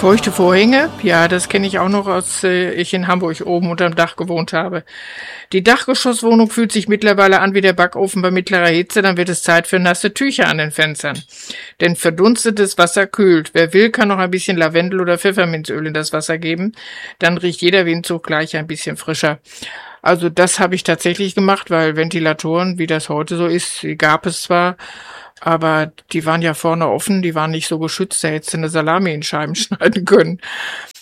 Feuchte Vorhänge, ja, das kenne ich auch noch, als ich in Hamburg oben unterm Dach gewohnt habe. Die Dachgeschosswohnung fühlt sich mittlerweile an wie der Backofen bei mittlerer Hitze, dann wird es Zeit für nasse Tücher an den Fenstern. Denn verdunstetes Wasser kühlt. Wer will, kann noch ein bisschen Lavendel oder Pfefferminzöl in das Wasser geben. Dann riecht jeder Windzug gleich ein bisschen frischer. Also das habe ich tatsächlich gemacht, weil Ventilatoren, wie das heute so ist, die gab es zwar, aber die waren ja vorne offen, die waren nicht so geschützt, da hättest du eine Salami in Scheiben schneiden können.